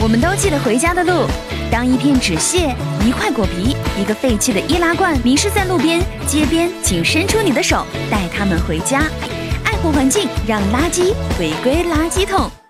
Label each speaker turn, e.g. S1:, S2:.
S1: 我们都记得回家的路。当一片纸屑、一块果皮、一个废弃的易拉罐迷失在路边、街边，请伸出你的手，带它们回家。爱护环境，让垃圾回归垃圾桶。